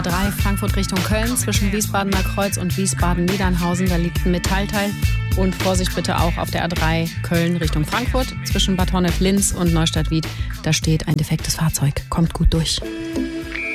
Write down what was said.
3 Frankfurt Richtung Köln zwischen Wiesbadener Kreuz und Wiesbaden-Niedernhausen. Da liegt ein Metallteil. Und Vorsicht bitte auch auf der A3 Köln Richtung Frankfurt zwischen Bad Honnef-Linz und Neustadt-Wied. Da steht ein defektes Fahrzeug. Kommt gut durch.